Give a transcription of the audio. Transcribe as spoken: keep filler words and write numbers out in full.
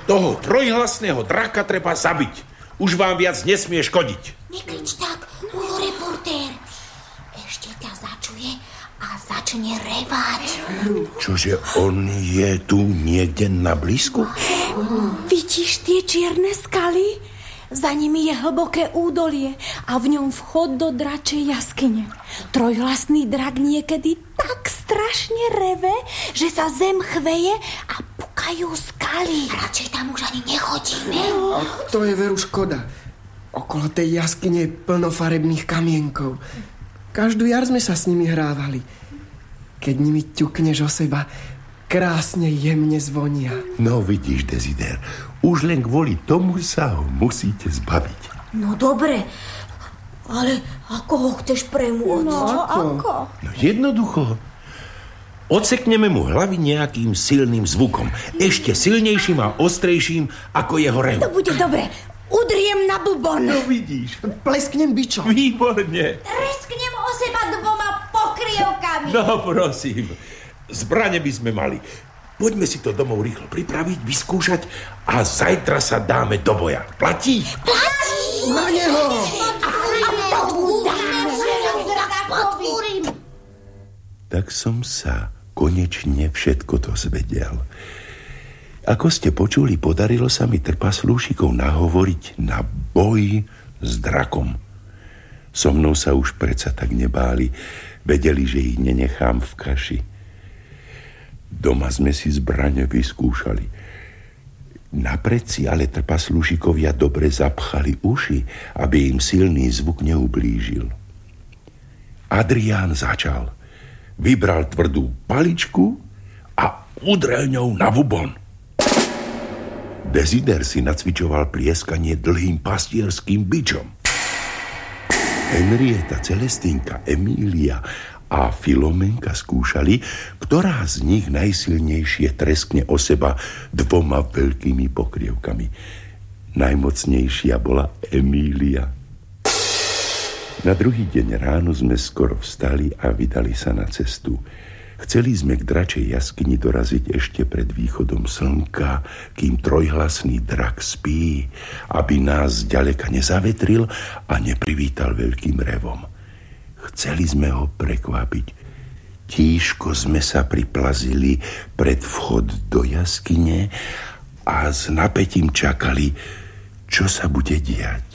Toho trojhlasného draka treba zabiť. Už vám viac nesmie škodiť. Nekrič tak, ujo reportér. Ešte ťa začuje a začne revať. Čože on je tu niekde na blízku? Vidíš tie čierne skaly? Za nimi je hlboké údolie a v ňom vchod do dračej jaskyne. Trojhlasný drak niekedy tak strašne reve, že sa zem chveje a pukajú skaly. Radšej tam už ani nechodíme. A to je veru škoda. Okolo tej jaskyne je plno farebných kamienkov. Každú jar sme sa s nimi hrávali. Keď nimi ťukneš o seba, krásne jemne zvonia. No vidíš, Desider, už len kvôli tomu sa ho musíte zbaviť. No dobre, ale ako ho chceš premôcť? No, ako? No jednoducho. Odsekneme mu hlavy nejakým silným zvukom. Ešte silnejším a ostrejším ako jeho rev. To bude dobre. Udriem na bubon. No vidíš. Plesknem bičom. Výborne. Tresknem o seba dvoma pokrievkami. No prosím, zbrane by sme mali. Poďme si to domov rýchlo pripraviť, vyskúšať a zajtra sa dáme do boja. Platí? Platí! Na neho! Tak som sa konečne všetko dozvedel. Ako ste počuli, podarilo sa mi trpaslúšikov nahovoriť na boj s drakom. So mnou sa už predsa tak nebáli, vedeli, že ich nenechám v kaši. Doma sme si zbrane vyskúšali. Napred si ale trpaslúšikovia dobre zapchali uši, aby im silný zvuk neublížil. Adrián začal. Vybral tvrdú paličku a udrel ňou na bubon. Desider si nacvičoval plieskanie dlhým pastierským bičom. Henrieta, Celestínka, Emília a Filomenka skúšali, ktorá z nich najsilnejšie treskne o seba dvoma veľkými pokrievkami. Najmocnejšia bola Emília. Na druhý deň ráno sme skoro vstali a vydali sa na cestu. Chceli sme k dračej jaskyni doraziť ešte pred východom slnka, kým trojhlasný drak spí, aby nás zďaleka nezavetril a neprivítal veľkým revom. Chceli sme ho prekvapiť. Tížko sme sa priplazili pred vchod do jaskyne a s napätím čakali, čo sa bude diať.